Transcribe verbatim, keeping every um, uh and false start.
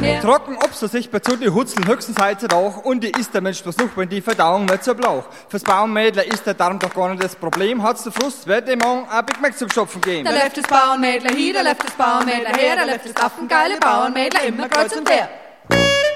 mehr. Trocken ob so sich bei zu die Hutzel höchstens heize Rauch und die ist der Mensch versucht, wenn die Verdauung nicht so blauch. Fürs Bauernmädler ist der Darm doch gar nicht das Problem, hat's der Frust, wird dem morgen ein Big Mac zum Schopfen gehen. Da läuft das Bauernmädler hier, da läuft das Bauernmädler her, da läuft das affengeile Bauernmädler immer kreuz und quer.